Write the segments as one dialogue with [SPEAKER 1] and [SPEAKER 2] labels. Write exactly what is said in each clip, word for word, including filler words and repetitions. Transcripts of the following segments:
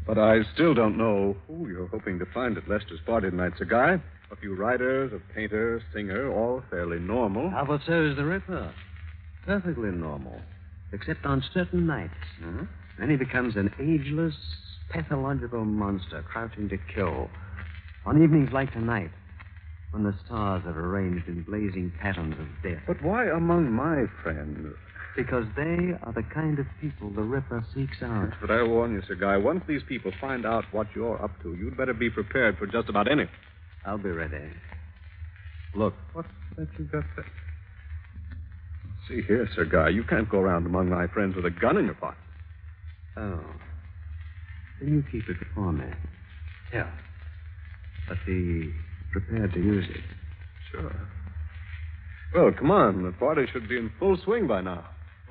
[SPEAKER 1] But I still don't know who you're hoping to find at Lester's party tonight, Sir Guy. A few writers, a painter, singer, all fairly normal.
[SPEAKER 2] How about so is the Ripper? Perfectly normal. Except on certain nights.
[SPEAKER 1] Mm-hmm.
[SPEAKER 2] Then he becomes an ageless, pathological monster crouching to kill. On evenings like tonight, when the stars are arranged in blazing patterns of death.
[SPEAKER 1] But why among my friends?
[SPEAKER 2] Because they are the kind of people the Ripper seeks out.
[SPEAKER 1] But I warn you, Sir Guy, once these people find out what you're up to, you'd better be prepared for just about anything.
[SPEAKER 2] I'll be ready.
[SPEAKER 1] Look, what's that you got there? See here, Sir Guy, you can't go around among my friends with a gun in your pocket.
[SPEAKER 2] Oh. Then you keep it for me.
[SPEAKER 1] Yeah.
[SPEAKER 2] But be prepared to use it.
[SPEAKER 1] Sure. Well, come on. The party should be in full swing by now.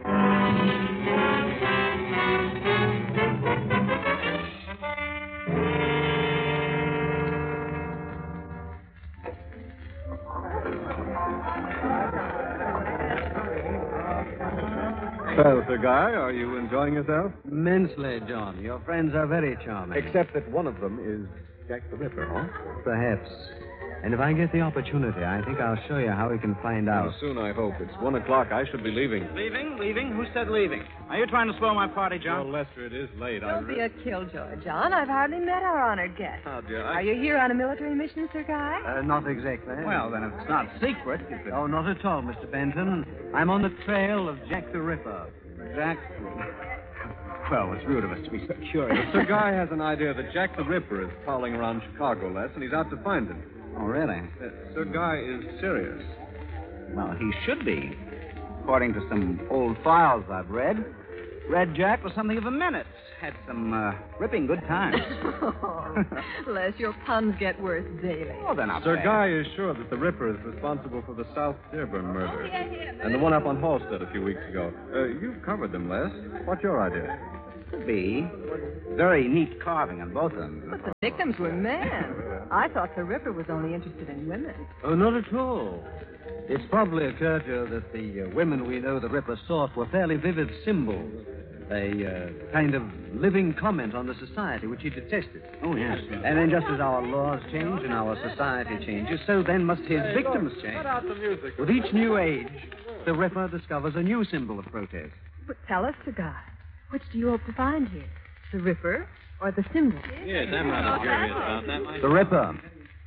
[SPEAKER 1] Well, Sir Guy, are you enjoying yourself?
[SPEAKER 2] Immensely, John. Your friends are very charming.
[SPEAKER 1] Except that one of them is Jack the Ripper, huh?
[SPEAKER 2] Perhaps. And if I get the opportunity, I think I'll show you how we can find out.
[SPEAKER 1] Soon, I hope. It's one o'clock. I should be leaving.
[SPEAKER 3] Leaving? Leaving? Who said leaving? Are you trying to spoil my party, John?
[SPEAKER 1] Well, Lester, it is late.
[SPEAKER 4] Don't
[SPEAKER 1] I
[SPEAKER 4] be a killjoy, John. I've hardly met our honored guest.
[SPEAKER 1] Oh, dear. I...
[SPEAKER 4] Are you here on a military mission, Sir Guy?
[SPEAKER 2] Uh, not exactly.
[SPEAKER 3] Well, then if it's not secret, you could...
[SPEAKER 2] Oh, not at all, Mister Benton. I'm on the trail of Jack the Ripper. Jack... Well, it's rude of us to be so curious.
[SPEAKER 1] Sir Guy has an idea that Jack the Ripper is prowling around Chicago, Les, and he's out to find him.
[SPEAKER 2] Oh, really?
[SPEAKER 1] Uh, Sir Guy is serious.
[SPEAKER 3] Well, he should be. According to some old files I've read, Red Jack was something of a menace. Had some uh, ripping good times.
[SPEAKER 4] Oh, Les, your puns get worse daily.
[SPEAKER 3] Oh, then I'll
[SPEAKER 1] Sir
[SPEAKER 3] say.
[SPEAKER 1] Guy is sure that the Ripper is responsible for the South Dearborn murder.
[SPEAKER 4] Oh, yeah, yeah.
[SPEAKER 1] And the one up on Halstead a few weeks ago. Uh, you've covered them, Les. What's your idea?
[SPEAKER 3] Could be. Very neat carving on both of them.
[SPEAKER 4] But the victims were men. I thought the Ripper was only interested in women.
[SPEAKER 2] Oh, not at all. It's probably occurred to you that the uh, women we know the Ripper sought were fairly vivid symbols. A uh, kind of living comment on the society which he detested.
[SPEAKER 3] Oh, yes.
[SPEAKER 2] And then just as our laws change and our society changes, so then must his victims change.
[SPEAKER 1] Cut out the music.
[SPEAKER 2] With each new age, the Ripper discovers a new symbol of protest.
[SPEAKER 4] But tell us, Sir Guy, which do you hope to find here? The Ripper or the symbol?
[SPEAKER 5] Yes, I'm rather curious about that myself.
[SPEAKER 2] The Ripper.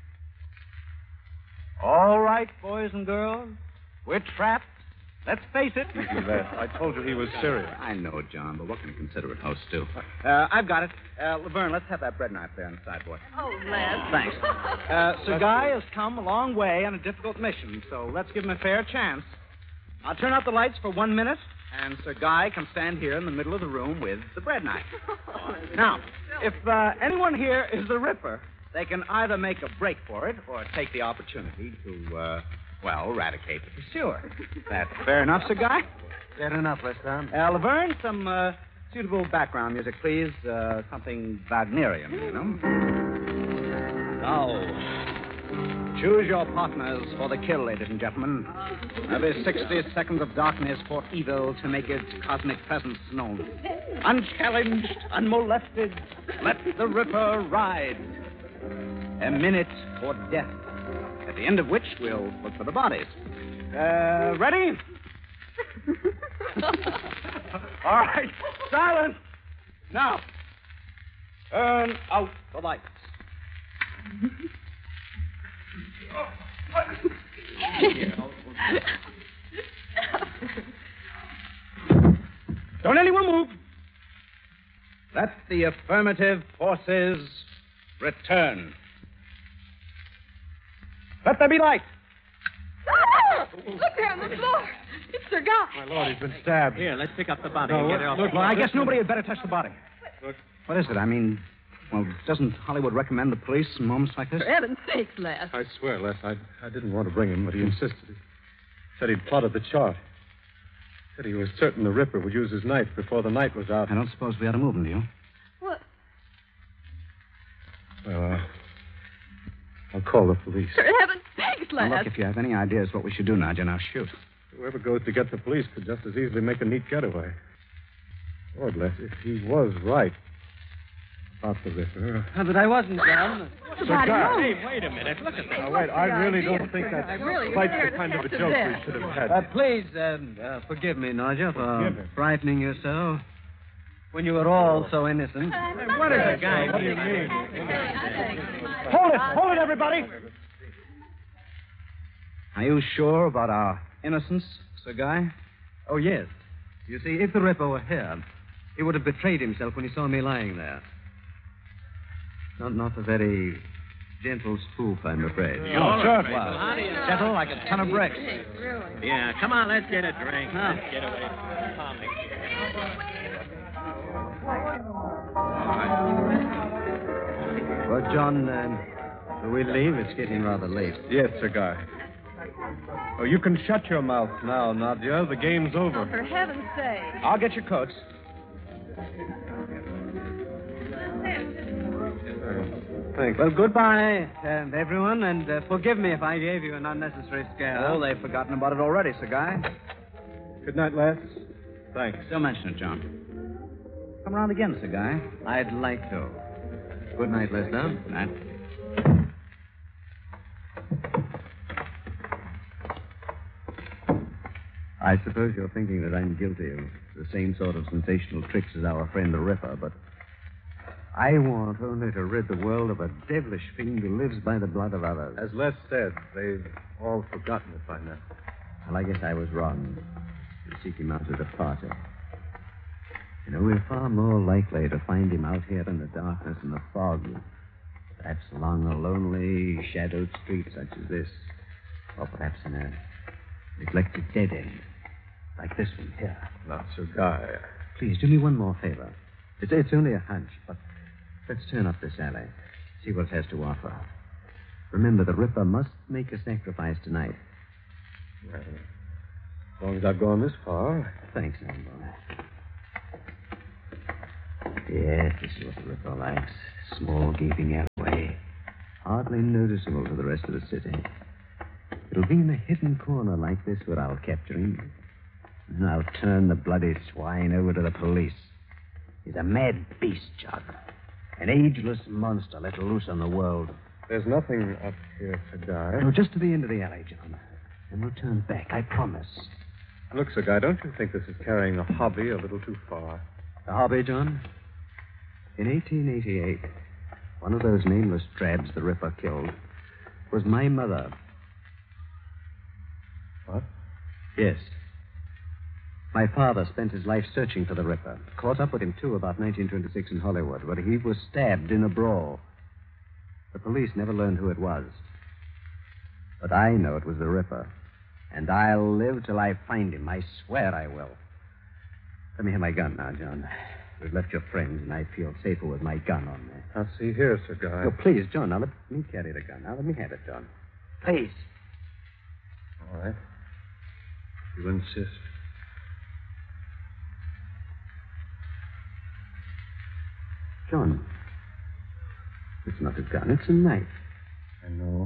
[SPEAKER 3] All right, boys and girls. We're trapped. Let's face it.
[SPEAKER 1] Easy, Les. I told you he was serious.
[SPEAKER 3] I know, John, but what can a considerate host do? Uh, I've got it. Uh, Laverne, let's have that bread knife there on the sideboard.
[SPEAKER 4] Oh, Les.
[SPEAKER 3] Thanks. Uh, Sir Guy has come a long way on a difficult mission, so let's give him a fair chance. I'll turn out the lights for one minute, and Sir Guy can stand here in the middle of the room with the bread knife. Now, if uh, anyone here is the Ripper, they can either make a break for it or take the opportunity to, uh, well, eradicate the pursuer. That's fair enough, Sir Guy?
[SPEAKER 2] Fair enough, Lester.
[SPEAKER 3] Uh, Laverne, some uh, suitable background music, please. Uh, something Wagnerian, you know. Now, choose your partners for the kill, ladies and gentlemen. Every sixty seconds of darkness for evil to make its cosmic presence known. Unchallenged, unmolested, let the Ripper ride. A minute for death, at the end of which we'll look for the bodies. Uh, ready? All right, silence. Now, turn out the lights. Don't anyone move. Let the affirmative forces return. Let there be light.
[SPEAKER 4] Ah! Look there on the floor. It's Sir Guy.
[SPEAKER 1] My Lord, he's been stabbed.
[SPEAKER 5] Here, let's pick up the body
[SPEAKER 1] No,
[SPEAKER 5] and
[SPEAKER 1] what-
[SPEAKER 5] get it off.
[SPEAKER 1] look,
[SPEAKER 3] Well, I guess nobody had better touch the body.
[SPEAKER 1] Look.
[SPEAKER 3] What is it? I mean, well, doesn't Hollywood recommend the police in moments like this?
[SPEAKER 4] For heaven's sakes, Les.
[SPEAKER 1] I swear, Les, I, I didn't want to bring him, but he insisted. He said he'd plotted the chart. Said he was certain the Ripper would use his knife before the night was out.
[SPEAKER 3] I don't suppose we ought to move him, do you?
[SPEAKER 4] What?
[SPEAKER 1] Well, uh, I'll call the police.
[SPEAKER 4] For heaven's sakes, Les.
[SPEAKER 3] Now, look, if you have any ideas what we should do, Nadja, now shoot.
[SPEAKER 1] Whoever goes to get the police could just as easily make a neat getaway. Lord, Les, if he was right, about the Ripper.
[SPEAKER 2] Ah, but I wasn't, John.
[SPEAKER 4] What about him?
[SPEAKER 5] Hey, wait a minute. Look at
[SPEAKER 1] Now,
[SPEAKER 5] that.
[SPEAKER 1] wait, I really
[SPEAKER 4] idea?
[SPEAKER 1] don't think that's
[SPEAKER 4] I really
[SPEAKER 1] quite
[SPEAKER 4] scared
[SPEAKER 1] the
[SPEAKER 4] to
[SPEAKER 1] kind of a
[SPEAKER 4] death
[SPEAKER 1] joke
[SPEAKER 4] of
[SPEAKER 1] we
[SPEAKER 4] that.
[SPEAKER 1] should have had.
[SPEAKER 2] Uh, please, um, uh, forgive me, Nadja, for
[SPEAKER 1] Forgive him.
[SPEAKER 2] frightening you so. When you were all so innocent.
[SPEAKER 5] What is the guy?
[SPEAKER 1] What do you mean?
[SPEAKER 3] Hold it! Hold it, everybody!
[SPEAKER 2] Are you sure about our innocence, Sir Guy? Oh, yes. You see, if the Ripper were here, he would have betrayed himself when he saw me lying there. Not, not a very gentle spoof, I'm afraid.
[SPEAKER 5] Oh,
[SPEAKER 2] sure.
[SPEAKER 5] well, how do you...
[SPEAKER 2] Gentle like a ton of bricks.
[SPEAKER 5] Yeah, come on, let's get a drink.
[SPEAKER 2] Huh.
[SPEAKER 5] Let's get away from the comic.
[SPEAKER 2] Well, John, um, shall we leave? It's getting rather late.
[SPEAKER 1] Yes, Sir Guy. Oh, you can shut your mouth now, Nadia. The game's
[SPEAKER 4] Oh,
[SPEAKER 1] over.
[SPEAKER 4] for heaven's sake.
[SPEAKER 3] I'll get your coats.
[SPEAKER 1] Thanks.
[SPEAKER 2] Well, goodbye, um, everyone, and uh, forgive me if I gave you an unnecessary scare.
[SPEAKER 3] Oh, they've forgotten about it already, Sir Guy.
[SPEAKER 1] Good night, lads. Thanks.
[SPEAKER 3] Don't mention it, John. Come around again, Sir Guy.
[SPEAKER 2] I'd like to. Good night, Lester.
[SPEAKER 3] Good night.
[SPEAKER 2] I suppose you're thinking that I'm guilty of the same sort of sensational tricks as our friend the Ripper, but I want only to rid the world of a devilish fiend who lives by the blood of others.
[SPEAKER 1] As Les said, they've all forgotten it by now.
[SPEAKER 2] Well, I guess I was wrong to seek him out at a party. You know, we're far more likely to find him out here in the darkness and the fog, perhaps along a lonely, shadowed street such as this, or perhaps in a neglected dead end, like this one here.
[SPEAKER 1] Now, Sir Guy.
[SPEAKER 2] Please, do me one more favor. It's, it's only a hunch, but let's turn up this alley, see what it has to offer. Remember, the Ripper must make a sacrifice tonight.
[SPEAKER 1] Well, as long as I've gone this far.
[SPEAKER 2] Thanks, Ambo. Yes, this is what the Ripper likes. Small, gaping alleyway. Hardly noticeable to the rest of the city. It'll be in a hidden corner like this where I'll capture him. And I'll turn the bloody swine over to the police. He's a mad beast, John. An ageless monster let loose on the world.
[SPEAKER 1] There's nothing up here, Sir Guy.
[SPEAKER 2] No, just to the end of the alley, John. And we'll turn back, I promise.
[SPEAKER 1] Look, Sir Guy, don't you think this is carrying the hobby a little too far?
[SPEAKER 2] The hobby, John? In eighteen eighty-eight, one of those nameless drabs the Ripper killed was my mother.
[SPEAKER 1] What?
[SPEAKER 2] Yes. My father spent his life searching for the Ripper. Caught up with him, too, about nineteen twenty-six in Hollywood, where he was stabbed in a brawl. The police never learned who it was. But I know it was the Ripper. And I'll live till I find him. I swear I will. Let me have my gun now, John. We've left your friends, and I feel safer with my gun on me.
[SPEAKER 1] Now, see here, Sir Guy.
[SPEAKER 2] Oh, please, John, now let me carry the gun. Now let me have it, John. Please.
[SPEAKER 1] All right. You insist.
[SPEAKER 2] John, it's not a gun, it's a knife.
[SPEAKER 1] I know.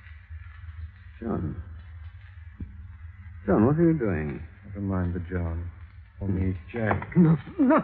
[SPEAKER 2] John. John, what are you doing?
[SPEAKER 1] Never mind the John. Only Jack.
[SPEAKER 2] No, no.